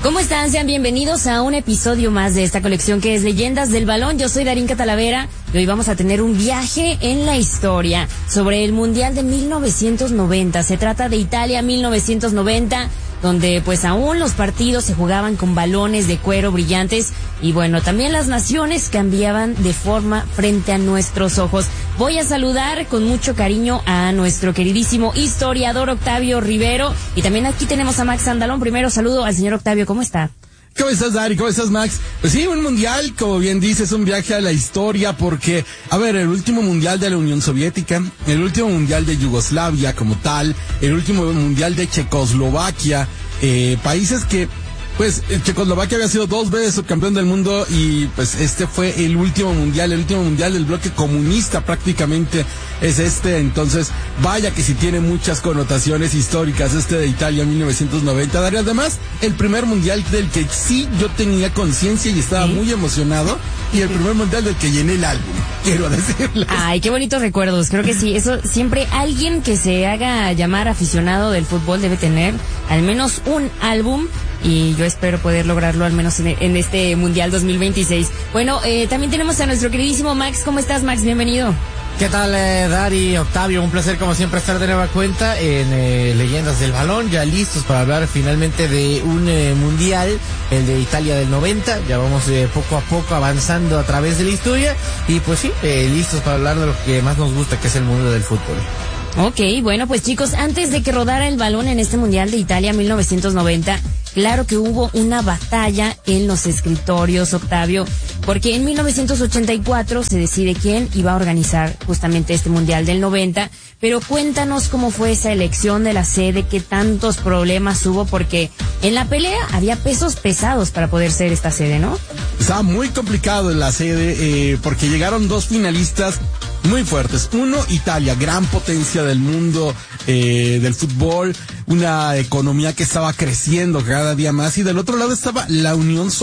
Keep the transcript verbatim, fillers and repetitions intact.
¿Cómo están? Sean bienvenidos a un episodio más de esta colección que es Leyendas del Balón. Yo soy Darinka Talavera y hoy vamos a tener un viaje en la historia sobre el Mundial de mil novecientos noventa. Se trata de Italia mil novecientos noventa, donde pues aún los partidos se jugaban con balones de cuero brillantes y bueno, también las naciones cambiaban de forma frente a nuestros ojos. Voy a saludar con mucho cariño a nuestro queridísimo historiador Octavio Rivero y también aquí tenemos a Max Andalón. Primero saludo al señor Octavio, ¿cómo está? ¿Cómo estás, Dari? ¿Cómo estás, Max? Pues sí, un mundial, como bien dices, un viaje a la historia porque, a ver, el último mundial de la Unión Soviética, el último mundial de Yugoslavia como tal, el último mundial de Checoslovaquia, eh, países que, pues, Checoslovaquia había sido dos veces subcampeón del mundo y, pues, este fue el último mundial, el último mundial del bloque comunista prácticamente es este. Entonces, vaya que sí tiene muchas connotaciones históricas este de Italia mil novecientos noventa. Daría además el primer mundial del que sí yo tenía conciencia y estaba ¿Sí? muy emocionado, y el primer mundial del que llené el álbum, quiero decirles. Ay, qué bonitos recuerdos, creo que sí, eso siempre alguien que se haga llamar aficionado del fútbol debe tener al menos un álbum y yo espero poder lograrlo al menos en, en este Mundial dos mil veintiséis. Bueno, eh, también tenemos a nuestro queridísimo Max. ¿Cómo estás, Max? Bienvenido. ¿Qué tal, eh, Dari, Octavio? Un placer como siempre estar de nueva cuenta en eh, Leyendas del Balón, ya listos para hablar finalmente de un eh, mundial, el de Italia del noventa. Ya vamos eh, poco a poco avanzando a través de la historia y pues sí, eh, listos para hablar de lo que más nos gusta, que es el mundo del fútbol. Ok, bueno, pues chicos, antes de que rodara el balón en este Mundial de Italia mil novecientos noventa, claro que hubo una batalla en los escritorios, Octavio, porque en mil novecientos ochenta y cuatro se decide quién iba a organizar justamente este Mundial del noventa, pero cuéntanos cómo fue esa elección de la sede, qué tantos problemas hubo, porque en la pelea había pesos pesados para poder ser esta sede, ¿no? Estaba muy complicado en la sede, eh, porque llegaron dos finalistas muy fuertes. Uno, Italia, gran potencia del mundo eh, del fútbol, una economía que estaba creciendo cada día más, y del otro lado estaba la Unión Soviética.